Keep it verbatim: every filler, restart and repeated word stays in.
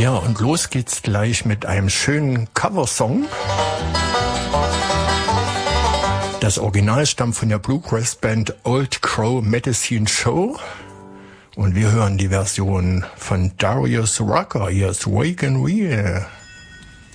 Ja, und los geht's gleich mit einem schönen Coversong. Das Original stammt von der Bluegrass-Band Old Crow Medicine Show. Und wir hören die Version von Darius Rucker. Hier ist Wake and Real.